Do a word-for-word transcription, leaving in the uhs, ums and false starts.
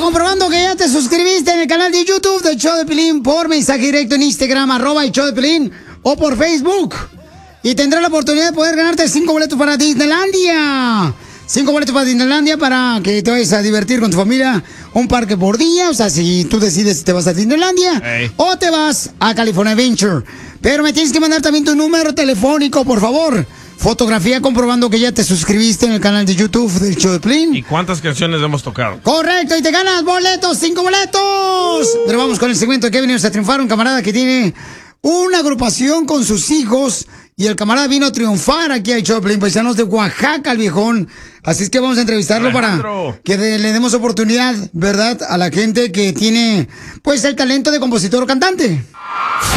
comprobando que ya te suscribiste en el canal de YouTube del Show de Piolín por mensaje directo en Instagram, arroba el Show de Piolín, o por Facebook. Y tendrás la oportunidad de poder ganarte cinco boletos para Disneylandia. Cinco boletos para Disneylandia para que te vayas a divertir con tu familia. Un parque por día. O sea, si tú decides si te vas a Disneylandia hey. o te vas a California Adventure. Pero me tienes que mandar también tu número telefónico, por favor. Fotografía comprobando que ya te suscribiste en el canal de YouTube del Show de Piolín. ¿Y cuántas canciones hemos tocado? Correcto, y te ganas boletos, cinco boletos. Pero vamos con el segmento de que venimos a triunfar. Un camarada que tiene una agrupación con sus hijos. Y el camarada vino a triunfar aquí al Show de Piolín, paisanos de Oaxaca, el viejón. Así es que vamos a entrevistarlo Alejandro. Para que de, le demos oportunidad, ¿verdad? A la gente que tiene, pues, el talento de compositor o cantante.